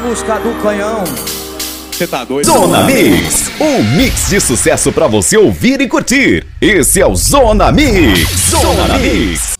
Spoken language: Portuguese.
música do Canhão. Você tá doido? Zona Mix, um mix de sucesso pra você ouvir e curtir. Esse é o Zona Mix. Zona Mix.